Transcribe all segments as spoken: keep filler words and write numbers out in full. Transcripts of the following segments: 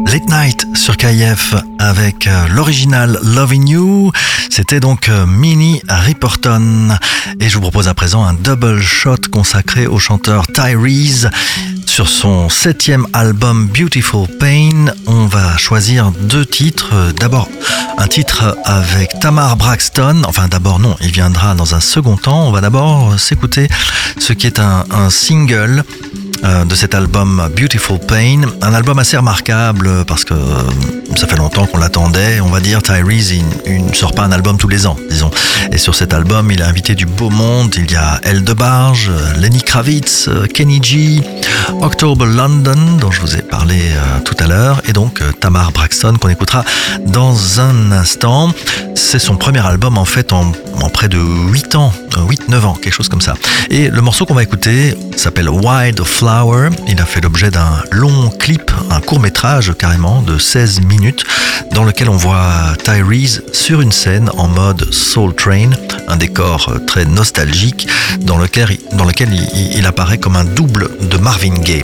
Late Night sur K F avec l'original Loving You. C'était donc Minnie Riperton. Et je vous propose à présent un double shot consacré au chanteur Tyrese. Sur son septième album Beautiful Pain, on va choisir deux titres. D'abord, un titre avec Tamar Braxton. Enfin, d'abord non, il viendra dans un second temps. On va d'abord s'écouter ce qui est un, un single de cet album Beautiful Pain, un album assez remarquable parce que ça fait longtemps qu'on l'attendait. On va dire Tyrese, il, il ne sort pas un album tous les ans, disons. Et sur cet album, il a invité du beau monde. Il y a Elle DeBarge, Lenny Kravitz, Kenny G, October London, dont je vous ai parlé euh, tout à l'heure, et donc euh, Tamar Braxton qu'on écoutera dans un instant. C'est son premier album en fait en, en près de huit ans, huit neuf ans, quelque chose comme ça. Et le morceau qu'on va écouter s'appelle Wildflower. Il a fait l'objet d'un long clip, un court-métrage carrément de seize minutes, dans lequel on voit Tyrese sur une scène en mode Soul Train, un décor très nostalgique dans lequel, dans lequel il, il apparaît comme un double de Marvin Gaye.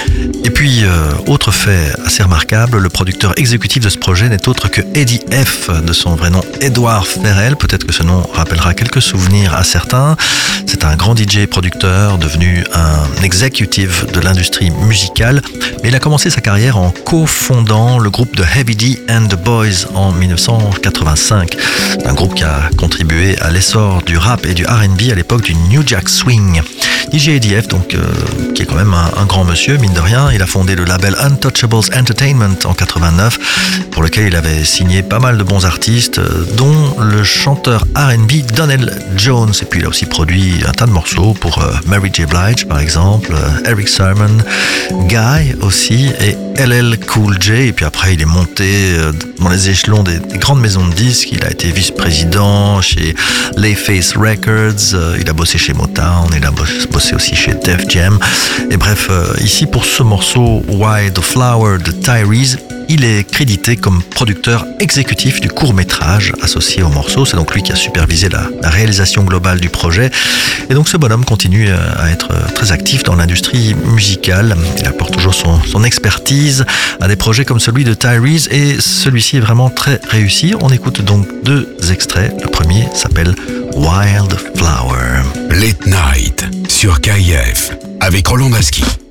Et puis, euh, autre fait assez remarquable, le producteur exécutif de ce projet n'est autre que Eddie F, de son vrai nom Edward Ferrell. Peut-être que ce nom rappellera quelques souvenirs à certains. C'est un grand D J producteur, devenu un executive de l'industrie musicale. Mais il a commencé sa carrière en cofondant le groupe de Heavy D and the Boys en dix-neuf cent quatre-vingt-cinq. Un groupe qui a contribué à l'essor du rap et du R and B à l'époque du New Jack Swing. D J Eddie F, donc, euh, qui est quand même un, un grand monsieur, mine de rien. Il a fondé le label Untouchables Entertainment en quatre-vingt-neuf, pour lequel il avait signé pas mal de bons artistes, dont le chanteur R and B Donell Jones. Et puis il a aussi produit un tas de morceaux pour euh, Mary J. Blige, par exemple, euh, Eric Sermon, Guy aussi, et L L Cool J. Et puis après, il est monté euh, dans les échelons des, des grandes maisons de disques. Il a été vice-président chez Layface Records, euh, il a bossé chez Motown, il a bossé aussi chez Def Jam. Et bref, euh, ici pour ce morceau Wildflower de Tyrese, il est crédité comme producteur exécutif du court-métrage associé au morceau. C'est donc lui qui a supervisé la, la réalisation globale du projet. Et donc ce bonhomme continue à être très actif dans l'industrie musicale. Il apporte toujours son, son expertise à des projets comme celui de Tyrese, et celui-ci est vraiment très réussi. On écoute donc deux extraits. Le premier s'appelle Wildflower. Late Night sur K F avec Roland Masky.